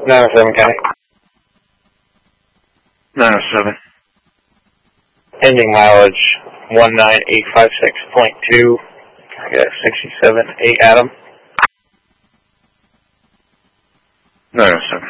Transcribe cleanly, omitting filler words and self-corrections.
907 County. 907. Ending mileage 19856.2. I got 67.8 Adam. 907.